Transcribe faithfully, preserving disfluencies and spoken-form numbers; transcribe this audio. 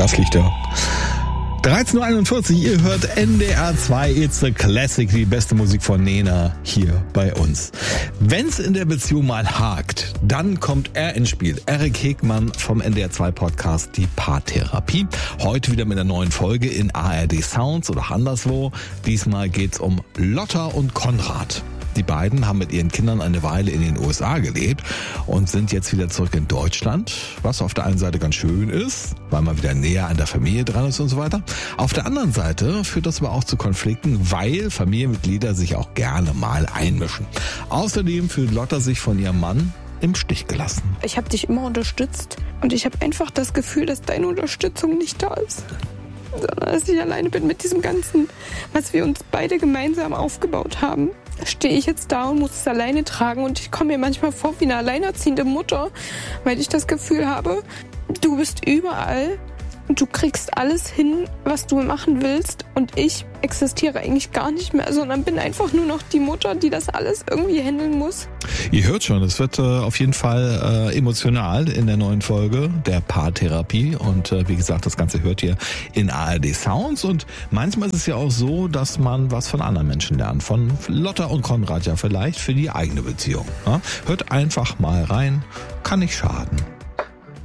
Das liegt da. dreizehn Uhr einundvierzig, ihr hört N D R zwei, It's a Classic, die beste Musik von Nena hier bei uns. Wenn's in der Beziehung mal hakt, dann kommt er ins Spiel. Erik Hegmann vom N D R zwei Podcast, die Paartherapie. Heute wieder mit einer neuen Folge in A R D Sounds oder anderswo. Diesmal geht's um Lotta und Konrad. Die beiden haben mit ihren Kindern eine Weile in den U S A gelebt und sind jetzt wieder zurück in Deutschland, was auf der einen Seite ganz schön ist, weil man wieder näher an der Familie dran ist und so weiter. Auf der anderen Seite führt das aber auch zu Konflikten, weil Familienmitglieder sich auch gerne mal einmischen. Außerdem fühlt Lotta sich von ihrem Mann im Stich gelassen. Ich habe dich immer unterstützt und ich habe einfach das Gefühl, dass deine Unterstützung nicht da ist. Sondern dass ich alleine bin mit diesem Ganzen, was wir uns beide gemeinsam aufgebaut haben. Stehe ich jetzt da und muss es alleine tragen und ich komme mir manchmal vor wie eine alleinerziehende Mutter, weil ich das Gefühl habe, du bist überall und du kriegst alles hin, was du machen willst und ich existiere eigentlich gar nicht mehr, sondern bin einfach nur noch die Mutter, die das alles irgendwie handeln muss. Ihr hört schon, es wird äh, auf jeden Fall äh, emotional in der neuen Folge der Paartherapie und äh, wie gesagt, das Ganze hört ihr in A R D Sounds und manchmal ist es ja auch so, dass man was von anderen Menschen lernt, von Lotta und Konrad ja vielleicht für die eigene Beziehung. Ja? Hört einfach mal rein, kann nicht schaden.